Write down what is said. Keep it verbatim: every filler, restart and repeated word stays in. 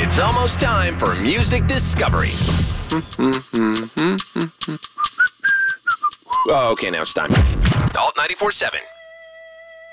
It's almost time for music discovery. Oh, okay, now it's time. Alt ninety-four point seven.